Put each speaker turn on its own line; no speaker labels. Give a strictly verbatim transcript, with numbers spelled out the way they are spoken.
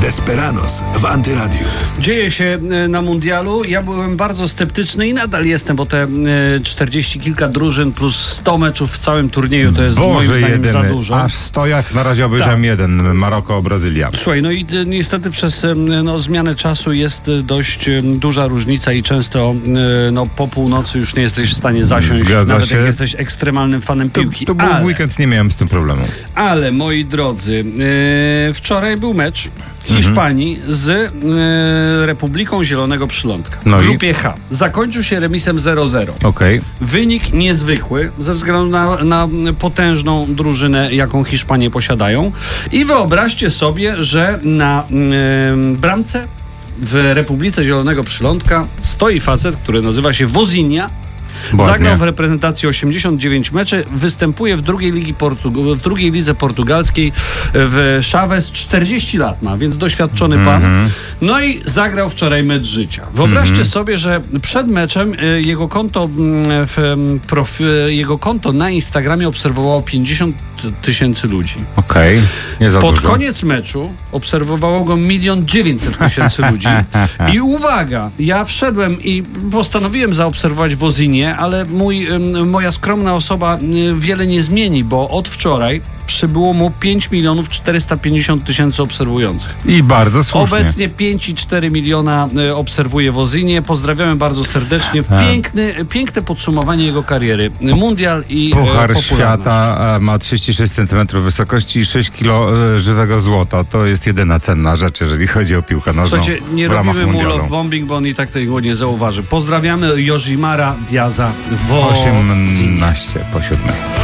Desperados w Antyradiu.
Dzieje się na mundialu. Ja byłem bardzo sceptyczny i nadal jestem, bo te czterdzieści kilka drużyn plus sto meczów w całym turnieju to jest
Boże,
moim zdaniem
jedyny.
za dużo.
Aż sto, jak na razie obejrzałem
Tak.
jeden, Maroko, Brazylia.
Słuchaj, no i niestety przez no, zmianę czasu jest dość duża różnica i często no, po północy już nie jesteś w stanie zasiąść,
Zgadza
nawet
się.
jak jesteś ekstremalnym fanem
To,
piłki.
to był
ale,
w weekend, nie miałem z tym problemu.
ale moi drodzy, e, wczoraj był mecz Hiszpanii z e, Republiką Zielonego Przylądka w
No i?
grupie H. Zakończył się remisem zero zero.
Okej.
Wynik niezwykły ze względu na, na potężną drużynę, jaką Hiszpanie posiadają. I wyobraźcie sobie, że na e, bramce w Republice Zielonego Przylądka stoi facet, który nazywa się Wozinha.
Ładnie.
Zagrał w reprezentacji osiemdziesiąt dziewięć meczy, występuje w drugiej, ligi Portug- w drugiej lidze portugalskiej w Chaves, czterdzieści lat ma, więc doświadczony pan.
Mhm.
No i zagrał wczoraj mecz życia. Wyobraźcie
Mhm.
sobie, że przed meczem y, jego konto, mm, w, mm, prof, y, jego konto na Instagramie obserwowało pięćdziesiąt tysięcy ludzi.
Okej, nie za
Pod
dużo.
koniec meczu obserwowało go milion dziewięćset tysięcy ludzi. I uwaga, ja wszedłem i postanowiłem zaobserwować Wozinhię, ale mój, ym, moja skromna osoba y, wiele nie zmieni, bo od wczoraj przybyło mu pięć milionów czterysta pięćdziesiąt tysięcy obserwujących.
I bardzo słusznie.
Obecnie pięć i cztery miliona y, obserwuje Wozinhię. Pozdrawiamy bardzo serdecznie. Piękny, piękne podsumowanie jego kariery. Mundial i
Puchar
e, popularność.
Świata e, ma trzydzieści sześć centymetrów wysokości i sześć kilo e, żywego złota. To jest jedyna cenna rzecz, jeżeli chodzi o piłkę nożną.
Słuchajcie, nie
w ramach
robimy mu
mundialu.
love bombing, bo on i tak tego nie zauważy. Pozdrawiamy Yoshimara Diaza Wozinhię.
osiemnaście po siódmej.